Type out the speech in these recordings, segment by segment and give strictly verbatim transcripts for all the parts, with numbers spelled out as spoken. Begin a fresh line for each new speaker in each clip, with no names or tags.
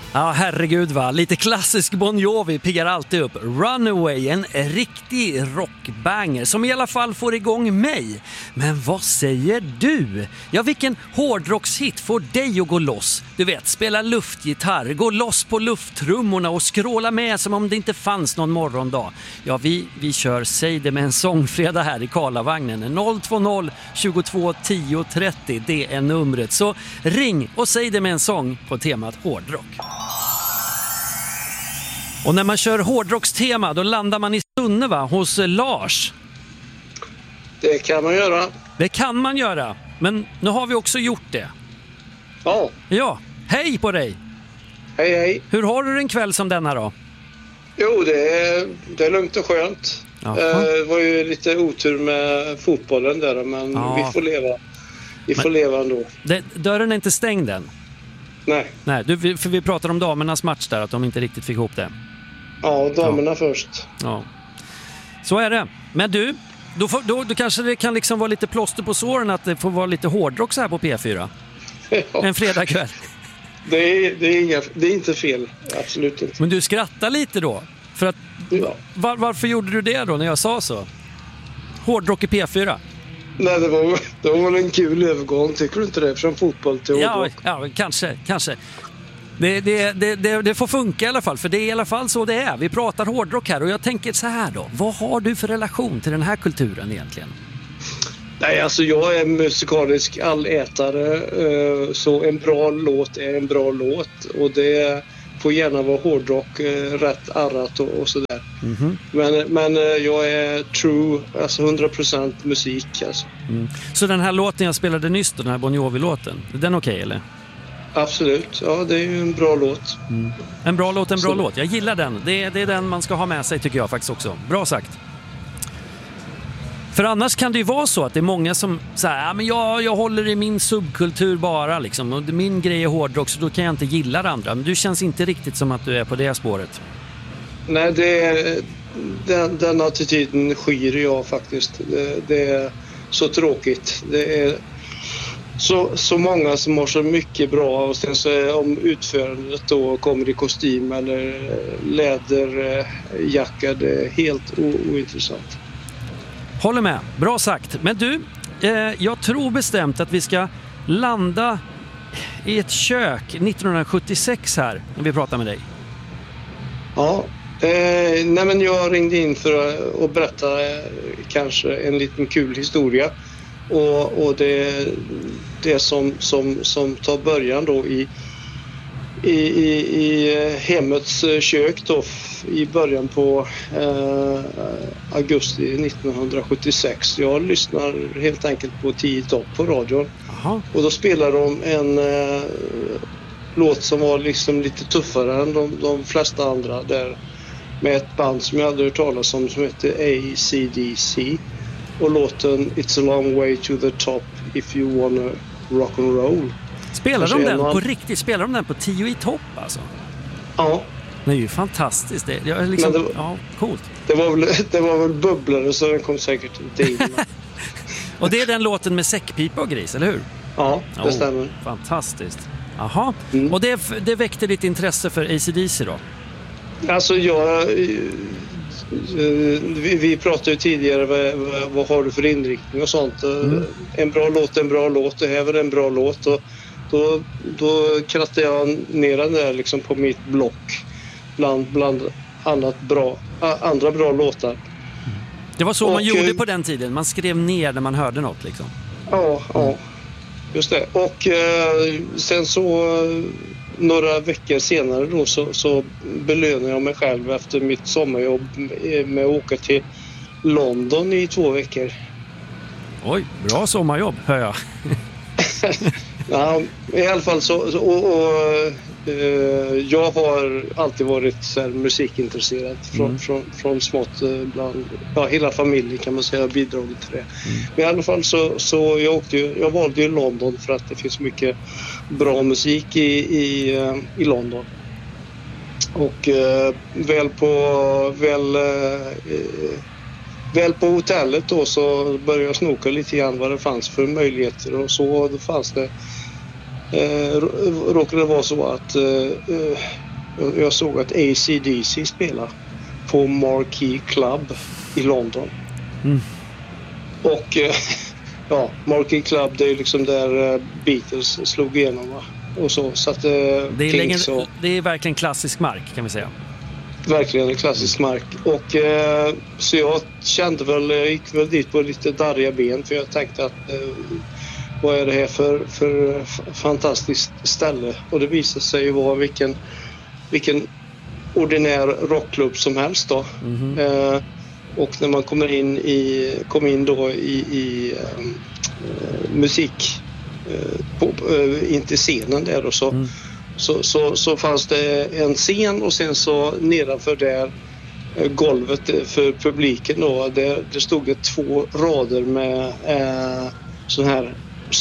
Ja, herregud va. Lite klassisk Bon Jovi piggar alltid upp. Runaway, en riktig rockbanger som i alla fall får igång mig. Men vad säger du? Ja, vilken hårdrockshit får dig att gå loss? Du vet, spela luftgitarr, gå loss på lufttrummorna och skråla med som om det inte fanns någon morgondag. Ja, vi, vi kör Säg det med en sångfredag här i Karlavagnen. noll två noll tjugotvå tio trettio, det är numret. Så ring och säg det med en sång på temat hårdrock. Och när man kör hårdrockstema då landar man i Sunneva hos Lars.
Det kan man göra.
Det kan man göra, men nu har vi också gjort det.
Ja.
Ja, hej på dig.
Hej hej.
Hur har du en kväll som denna då?
Jo, det är, det är lugnt och skönt.
Jaha.
Det var ju lite otur med fotbollen där, men
Ja.
vi får leva. Vi får
Men-
leva ändå.
Det, dörren är inte stängd än.
Nej.
Nej, du, vi- för vi pratade om damernas match där, att de inte riktigt fick ihop det.
Ja, damerna först.
Ja. Så är det. Men du, då, får, då, då kanske det kan liksom vara lite plåster på såren att det får vara lite hårdrock så här på P fyra.
Ja,
En fredagkväll.
det, är, det, är inga, det är inte fel. Absolut inte.
Men du skrattar lite då. För att,
Ja.
var, varför gjorde du det då när jag sa så? Hårdrock i P fyra.
Nej, det var, det var väl en kul övergång, tycker du inte det? Från fotboll till
Ja,
hårdrock.
ja, kanske, kanske. Det, det, det, det, det får funka i alla fall, för det är i alla fall så det är. Vi pratar hårdrock här och jag tänker så här då. Vad har du för relation till den här kulturen egentligen?
Nej, alltså jag är musikalisk allätare, eh, så en bra låt är en bra låt, och det får gärna vara hårdrock, eh, rätt arrat och, och sådär.
Mhm.
Men, men eh, jag är true, alltså hundra procent musik alltså.
Mm. Så den här låten jag spelade nyss då, den här Bon Jovi-låten, är den okej eller?
Absolut, ja, det är ju en bra låt.
En bra låt, en bra
Så-
låt. Jag gillar den. Det är, det är den man ska ha med sig tycker jag faktiskt också. Bra sagt. För annars kan det ju vara så att det är många som säger ja, men jag, jag håller i min subkultur bara liksom. Och min grej är hårdrock så då kan jag inte gilla det andra. Men du känns inte riktigt som att du är på det spåret.
Nej, det är, den, den attityden skyr jag faktiskt. Det, det är så tråkigt. Det är så, så många som har så mycket bra, och sen så är, om utförandet då kommer i kostym eller läderjacka, det är helt o, ointressant.
Håller med. Bra sagt. Men du, eh, jag tror bestämt att vi ska landa i ett kök nittonhundrasjuttiosex här när vi pratar med dig.
Ja, eh, nej men jag ringde in för att berätta eh, kanske en liten kul historia. Och, och det, det som, som, som tar början då i, i, i, i hemmets kök då, i början på eh, augusti nittonhundrasjuttiosex. Jag lyssnar helt enkelt på tio topp på radion.
Jaha.
Och då spelar de en eh, låt som var liksom lite tuffare än de, de flesta andra där, med ett band som jag hade hört talas om som heter A C D C, och låten It's a long way to the top if you wanna rock and roll.
Spelar de
Kanske
den
en och
på
an-
riktigt? Spelar de den på tio i topp alltså?
Ja,
Det är ju fantastiskt. Det, jag är liksom,
Men det-
ja, coolt.
det var väl, det var väl bubblare så den kom säkert inte in.
Och det är den låten med säckpipa och gris, eller hur?
Ja, det
Oh,
stämmer.
fantastiskt. Jaha.
Mm.
Och det, det väckte ditt intresse för A C D C då?
Alltså jag... eh, Vi, vi pratade ju tidigare, vad, vad, vad har du för inriktning och sånt.
Mm.
En bra låt, en bra låt, det här var en bra låt. Och då, då krattade jag ner den där liksom på mitt block bland, bland annat bra, andra bra låtar.
Det var så man
Och,
gjorde
eh,
på den tiden. Man skrev ner när man hörde något liksom.
Ja, ja. Just det. Och eh, sen så eh, några veckor senare då så, så belönade jag mig själv efter mitt sommarjobb med att åka till London i två veckor.
Oj, bra sommarjobb, hör jag.
Ja, i alla fall så, så och, och eh, jag har alltid varit så här musikintresserad från,
Mm.
från, från smått eh, bland, ja, hela familjen kan man säga har bidragit till det.
Mm.
Men i alla fall så, så jag, åkte ju, jag valde ju London för att det finns mycket bra musik i, i, eh, i London. Och eh, väl på väl eh, Väl på hotellet då så började jag snoka lite grann vad det fanns för möjligheter, och så då fanns det eh, råkade det vara så att eh, jag såg att A C D C spelar på Marquee Club i London. Mm. Och eh, ja, Marquee Club, det är liksom där eh, Beatles slog igenom, va? Och så, så att, eh,
det, är länge, och, det är verkligen klassisk mark, kan vi säga.
Verkligen en klassisk mark. Och eh, så jag kände väl, jag gick väl dit på lite darriga ben, för jag tänkte att eh, vad är det här för, för fantastiskt ställe? Och det visade sig ju vara vilken, vilken ordinär rockklubb som helst då. Mm-hmm. Eh, och när man kommer in i, kom in då i, i eh, musik eh, på, eh, in till scenen där och så, mm. så, så, så fanns det en scen, och sen så nedanför där eh, golvet för publiken då, där det stod det två rader med eh, sån här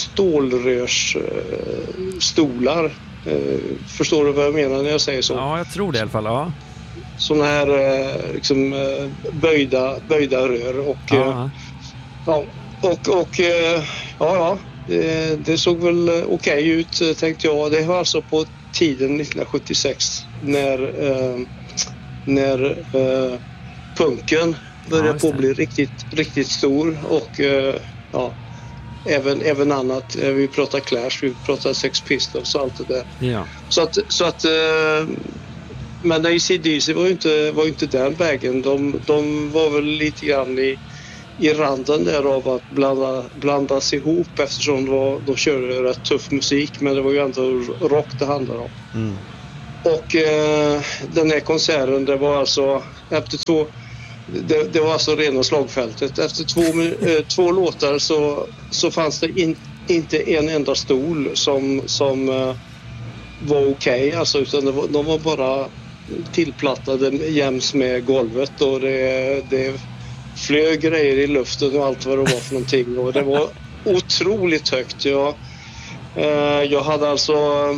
stålrörsstolar. Eh, eh, förstår du vad jag menar när jag säger så?
Ja, jag tror det i alla fall, ja.
Såna här eh, liksom eh, böjda, böjda rör och ja, ja och, och eh, ja, ja det, det såg väl okej okay ut, tänkte jag. Det var alltså på tiden nittonhundrasjuttiosex när eh, när eh, punken började ja, på att bli riktigt, riktigt stor, och eh, ja, även, även annat. Vi pratar Clash, vi pratar Sex Pistols och allt det där. Ja. Så att, så att eh, men A C D C var ju inte, var ju inte den vägen. De, de var väl lite grann i, i randen där av att blanda, blandas ihop, eftersom de, var, de körde rätt tuff musik, men det var ju ändå rock det handlade om. Mm. Och eh, den här konserten, det var alltså efter två, det, det var alltså rena slagfältet. Efter två, eh, två låtar så, så fanns det in, inte en enda stol som, som eh, var okej, okay, alltså, utan det var, de var bara tillplattade jäms med golvet, och det, det flög grejer i luften och allt vad det var för någonting, och det var otroligt högt. Jag, eh, jag hade alltså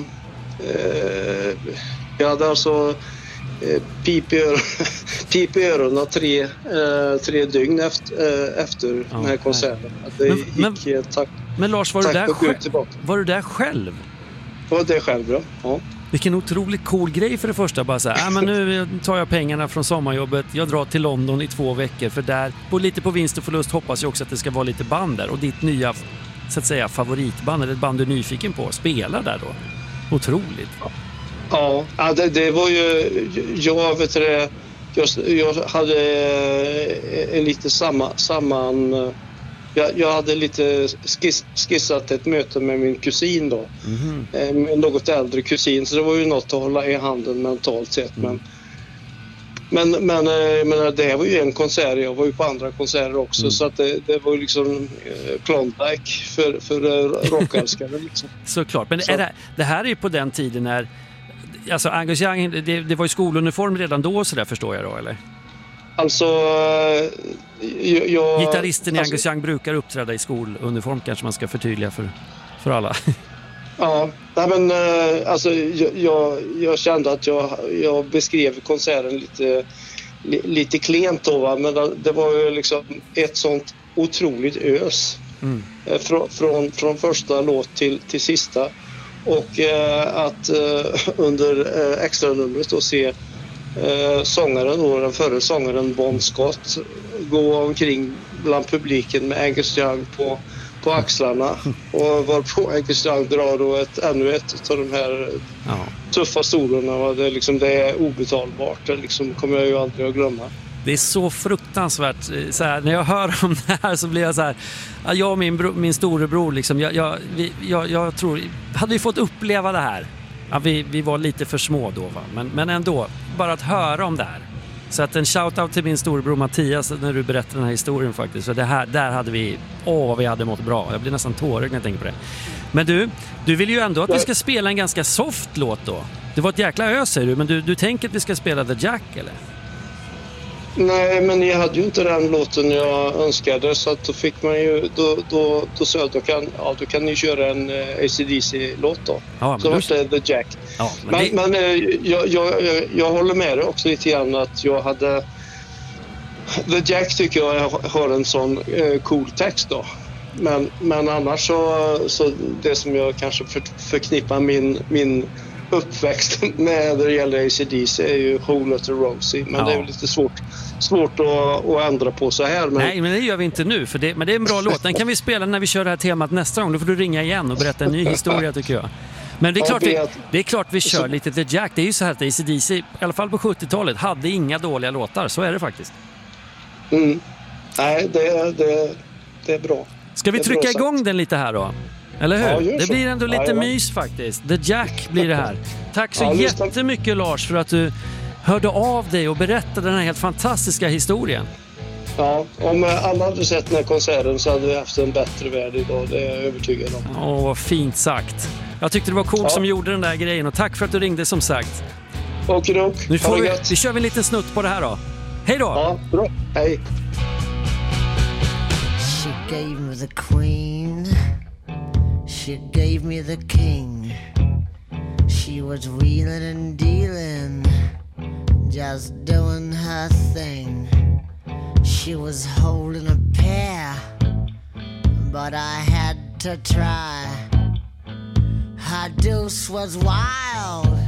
eh, jag hade alltså eh, pip i öronen, pip i öronen tre, eh, tre dygn efter, eh, efter ja, den här konserten. Det
men,
gick,
men,
eh, tack,
men Lars, var du, där själv, var du där själv?
Jag var där själv, ja. ja.
Vilken otroligt cool grej för det första. Bara så här, äh, men nu tar jag pengarna från sommarjobbet. Jag drar till London i två veckor. För där, på, lite på vinst och förlust, hoppas jag också att det ska vara lite band där. Och ditt nya, så att säga, favoritband, eller ett band du är nyfiken på, spelar där då. Otroligt.
Ja, ja det, det var ju... Jag vet det, jag, jag hade en lite samma... samman Jag, jag hade lite skiss, skissat ett möte med min kusin då. Mm-hmm. En något äldre kusin, så det var ju något att hålla i handen mentalt sett. Mm. Men, men, men, men det här var ju en konsert, jag var ju på andra konserter också. Mm. Så att det, det var ju liksom Klondike för, för rockälskare liksom.
Såklart, men så. Är det, det här är ju på den tiden när, alltså Angus Young, det, det var ju skoluniform redan då, så där förstår jag då, eller?
Alltså, jag...
Gitarristen i
alltså,
Angus Young brukar uppträda i skoluniform, kanske man ska förtydliga för, för alla.
Ja, nej men alltså jag, jag, jag kände att jag, jag beskrev konserten lite, lite klent då, va? Men det var ju liksom ett sånt otroligt ös. Mm. Från, från, från första låt till, till sista. Och eh, att eh, under eh, extra numret då se Eh, sångaren då, den förre sångaren Bon Scott, gå omkring bland publiken med Angus Young på, på axlarna, och var på Angus Young drar då ett, ännu ett av de här ja. tuffa soloerna. Det är, liksom, det är obetalbart, det liksom kommer jag ju aldrig att glömma.
Det är så fruktansvärt så här, när jag hör om det här så blir jag så här, jag och min, bro, min storebror liksom, jag, jag, vi, jag, jag tror, hade vi fått uppleva det här. Ja, vi, vi var lite för små då, va? Men, men ändå, bara att höra om det här. Så att en shoutout till min storebror Mattias när du berättar den här historien faktiskt. Så det här, där hade vi, åh vad vi hade mått bra. Jag blir nästan tårögd när jag tänker på det. Men du, du vill ju ändå att vi ska spela en ganska soft låt då. Det var ett jäkla ös, säger du, men du, du tänker att vi ska spela The Jack, eller?
Nej, men jag hade ju inte den låten jag önskade, så att då fick man ju, då, då, då sa jag, då kan, ja, då kan ni köra en uh, A C D C-låt då. Ja, så var det The Jack. Ja, men men, det... men uh, jag, jag, jag, jag håller med dig också lite grann att jag hade, The Jack tycker jag har en sån uh, cool text då. men, men annars så, så det som jag kanske för, förknippar min, min uppväxt med när det gäller A C D C är ju Whole Lotta Rosie, men ja. Det är ju lite svårt, svårt att, att ändra på så här. Men...
Nej, men det gör vi inte nu, för det, men det är en bra låt. Den kan vi spela när vi kör det här temat nästa gång. Då får du ringa igen och berätta en ny historia, tycker jag. Men det är, klart vi, det är klart vi kör lite The Jack. Det är ju så här att A C D C, i alla fall på sjuttiotalet, hade inga dåliga låtar. Så är det faktiskt.
Mm. Nej, det, det, det är bra.
Ska vi trycka igång sagt. den lite här då? Eller hur? Ja, det blir ändå lite ja, mys faktiskt. The Jack blir det här. Tack så ja, jättemycket Lars för att du hörde av dig och berättade den här helt fantastiska historien.
Ja, om alla hade sett den här konserten så hade vi haft en bättre värld idag, det är jag övertygad om.
Åh, vad fint sagt. Jag tyckte det var coolt ja. som gjorde den där grejen och tack för att du ringde som sagt.
Okej,
nu får vi, vi kör vi en liten snutt på det här då. Hej då!
Ja, bra. Hej.
She gave me the queen. She gave me the king. She was wheeling and dealing, just doing her thing. She was holding a pair, but I had to try. Her deuce was wild,